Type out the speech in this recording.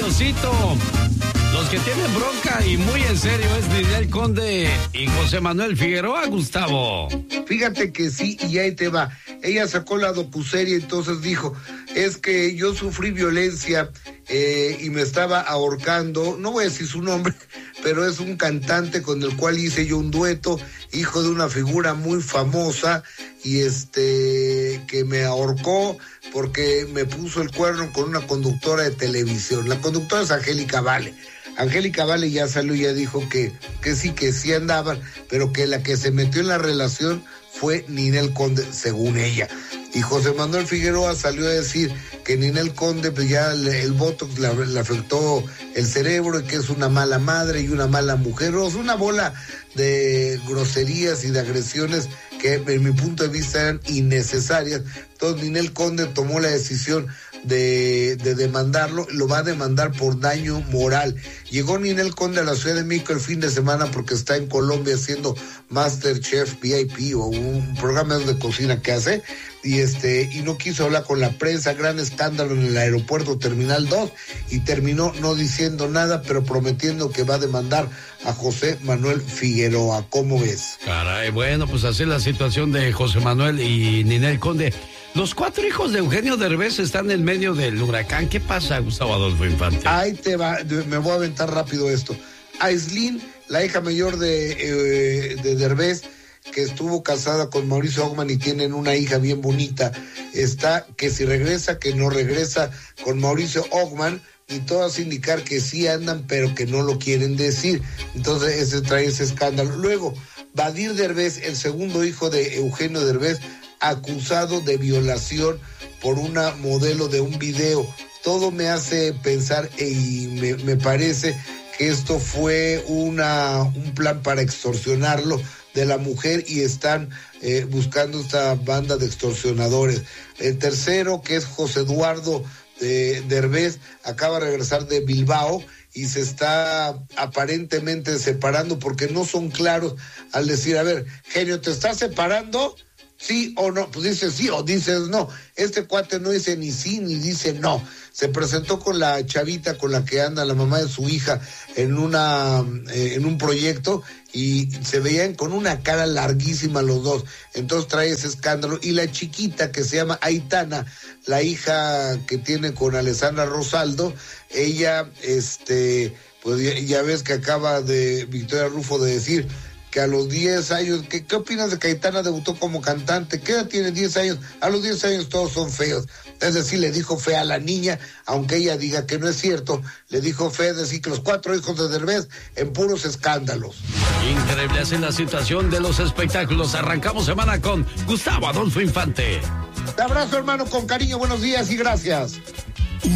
seriosito. Los que tienen bronca y muy en serio es Ninel Conde y José Manuel Figueroa, Gustavo. Fíjate que sí, y ahí te va. Ella sacó la docuserie, entonces dijo, es que yo sufrí violencia y me estaba ahorcando, no voy a decir su nombre, pero es un cantante con el cual hice yo un dueto, hijo de una figura muy famosa, y que me ahorcó porque me puso el cuerno con una conductora de televisión. La conductora es Angélica Vale. Angélica Vale ya salió y ya dijo que sí andaban, pero que la que se metió en la relación fue Ninel Conde, según ella. Y José Manuel Figueroa salió a decir que Ninel Conde, pues ya el botox le afectó el cerebro y que es una mala madre y una mala mujer. O sea, una bola de groserías y de agresiones que en mi punto de vista eran innecesarias. Entonces Ninel Conde tomó la decisión de demandarlo, lo va a demandar por daño moral. Llegó Ninel Conde a la Ciudad de México el fin de semana porque está en Colombia haciendo MasterChef VIP o un programa de cocina que hace, y no quiso hablar con la prensa. Gran escándalo en el aeropuerto Terminal 2 y terminó no diciendo nada, pero prometiendo que va a demandar a José Manuel Figueroa. ¿Cómo ves? Caray, bueno, pues así es la situación de José Manuel y Ninel Conde. Los 4 hijos de Eugenio Derbez están en medio del huracán. ¿Qué pasa, Gustavo Adolfo Infante? Ahí te va, me voy a aventar rápido esto. Aislinn, la hija mayor de Derbez, que estuvo casada con Mauricio Ockman y tienen una hija bien bonita, está que si regresa, que no regresa con Mauricio Ockman, y todas indicar que sí andan, pero que no lo quieren decir. Entonces trae ese escándalo. Luego, Badir Derbez, el segundo hijo de Eugenio Derbez, acusado de violación por una modelo de un video. Todo me hace pensar y me parece que esto fue un plan para extorsionarlo de la mujer, y están buscando esta banda de extorsionadores. El tercero, que es José Eduardo Derbez, acaba de regresar de Bilbao y se está aparentemente separando porque no son claros al decir, a ver, genio, ¿te estás separando? ¿Sí o no? Pues dice sí o dices no. Este cuate no dice ni sí ni dice no. Se presentó con la chavita con la que anda la mamá de su hija en un proyecto, y se veían con una cara larguísima los dos. Entonces trae ese escándalo. Y la chiquita, que se llama Aitana, la hija que tiene con Alessandra Rosaldo, ella, pues ya ves que acaba de Victoria Rufo de decir que a los 10 años, ¿qué opinas de que Aitana debutó como cantante? ¿Qué edad tiene? 10 años. A los 10 años todos son feos. Es decir, le dijo fea a la niña, aunque ella diga que no es cierto, le dijo fea, es decir, que los 4 hijos de Derbez en puros escándalos. Increíble, así la situación de los espectáculos. Arrancamos semana con Gustavo Adolfo Infante. Te abrazo, hermano, con cariño, buenos días y gracias.